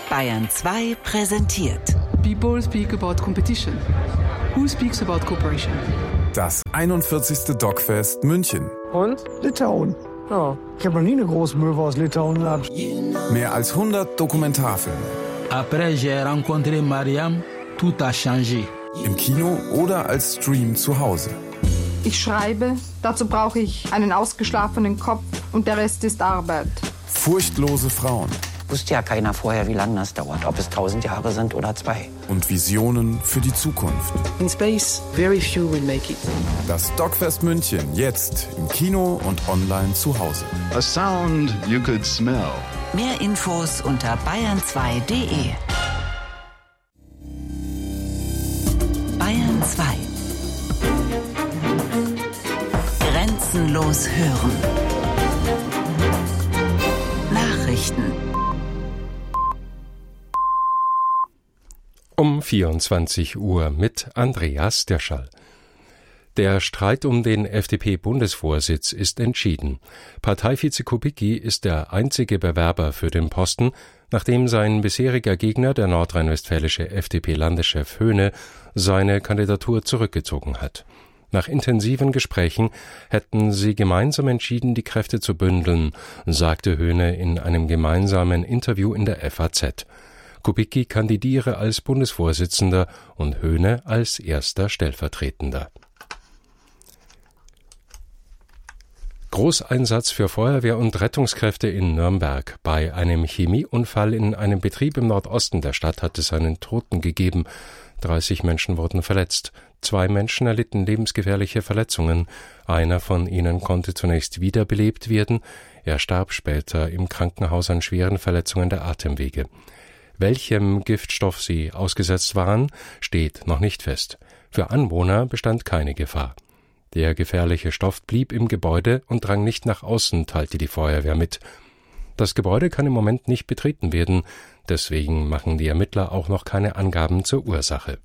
Bayern 2 präsentiert. People speak about competition. Who speaks about cooperation? Das 41. DOC-Fest München. Und? Litauen. Ja, ich habe noch nie eine Großmöwe aus Litauen gehabt. Mehr als 100 Dokumentarfilme. Après j'ai rencontré Mariam, tout a changé. Im Kino oder als Stream zu Hause. Ich schreibe, dazu brauche ich einen ausgeschlafenen Kopf und der Rest ist Arbeit. Furchtlose Frauen. Wusste ja keiner vorher, wie lange das dauert, ob es 1000 Jahre sind oder 2. Und Visionen für die Zukunft. In space, very few will make it. Das DOC-Fest München, jetzt im Kino und online zu Hause. A sound you could smell. Mehr Infos unter bayern2.de. Bayern 2. Grenzenlos hören. Nachrichten. Um 24 Uhr mit Andreas Dirschall. Der Streit um den FDP-Bundesvorsitz ist entschieden. Parteivize Kubicki ist der einzige Bewerber für den Posten, nachdem sein bisheriger Gegner, der nordrhein-westfälische FDP-Landeschef Höhne, seine Kandidatur zurückgezogen hat. Nach intensiven Gesprächen hätten sie gemeinsam entschieden, die Kräfte zu bündeln, sagte Höhne in einem gemeinsamen Interview in der FAZ. Kubicki kandidiere als Bundesvorsitzender und Höhne als erster Stellvertretender. Großeinsatz für Feuerwehr und Rettungskräfte in Nürnberg. Bei einem Chemieunfall in einem Betrieb im Nordosten der Stadt hat es einen Toten gegeben. 30 Menschen wurden verletzt. 2 Menschen erlitten lebensgefährliche Verletzungen. Einer von ihnen konnte zunächst wiederbelebt werden. Er starb später im Krankenhaus an schweren Verletzungen der Atemwege. Welchem Giftstoff sie ausgesetzt waren, steht noch nicht fest. Für Anwohner bestand keine Gefahr. Der gefährliche Stoff blieb im Gebäude und drang nicht nach außen, teilte die Feuerwehr mit. Das Gebäude kann im Moment nicht betreten werden, deswegen machen die Ermittler auch noch keine Angaben zur Ursache.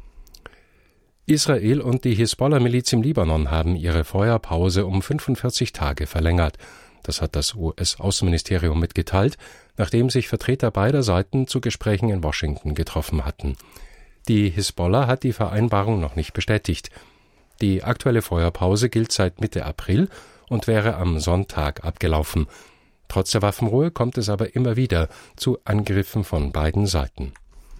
Israel und die Hisbollah-Miliz im Libanon haben ihre Feuerpause um 45 Tage verlängert. Das hat das US-Außenministerium mitgeteilt, nachdem sich Vertreter beider Seiten zu Gesprächen in Washington getroffen hatten. Die Hisbollah hat die Vereinbarung noch nicht bestätigt. Die aktuelle Feuerpause gilt seit Mitte April und wäre am Sonntag abgelaufen. Trotz der Waffenruhe kommt es aber immer wieder zu Angriffen von beiden Seiten.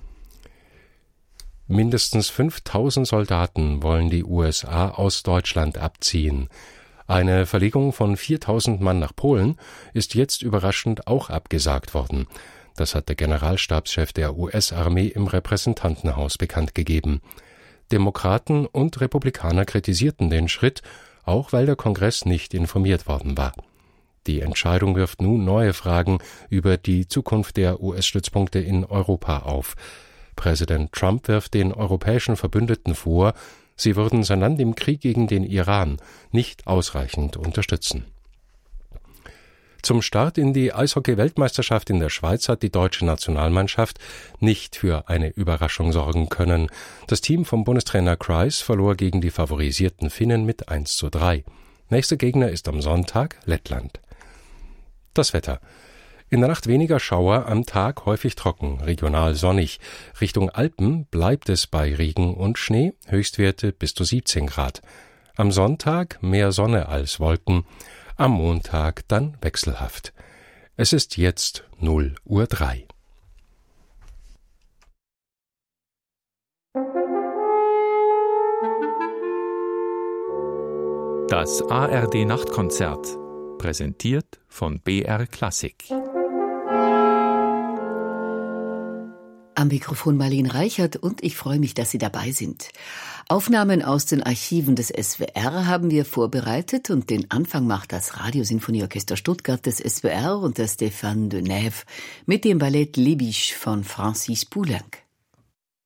Mindestens 5.000 Soldaten wollen die USA aus Deutschland abziehen. Eine Verlegung von 4.000 Mann nach Polen ist jetzt überraschend auch abgesagt worden. Das hat der Generalstabschef der US-Armee im Repräsentantenhaus bekannt gegeben. Demokraten und Republikaner kritisierten den Schritt, auch weil der Kongress nicht informiert worden war. Die Entscheidung wirft nun neue Fragen über die Zukunft der US-Stützpunkte in Europa auf. Präsident Trump wirft den europäischen Verbündeten vor, sie würden sein Land im Krieg gegen den Iran nicht ausreichend unterstützen. Zum Start in die Eishockey-Weltmeisterschaft in der Schweiz hat die deutsche Nationalmannschaft nicht für eine Überraschung sorgen können. Das Team vom Bundestrainer Kreis verlor gegen die favorisierten Finnen mit 1:3. Nächster Gegner ist am Sonntag Lettland. Das Wetter. In der Nacht weniger Schauer, am Tag häufig trocken, regional sonnig. Richtung Alpen bleibt es bei Regen und Schnee, Höchstwerte bis zu 17 Grad. Am Sonntag mehr Sonne als Wolken, am Montag dann wechselhaft. Es ist jetzt 0:03 Uhr. Das ARD-Nachtkonzert, präsentiert von BR Klassik. Am Mikrofon Marlene Reichert und ich freue mich, dass Sie dabei sind. Aufnahmen aus den Archiven des SWR haben wir vorbereitet und den Anfang macht das Radiosinfonieorchester Stuttgart des SWR und der Stéphane Denève mit dem Ballett Lébiche von Francis Poulenc.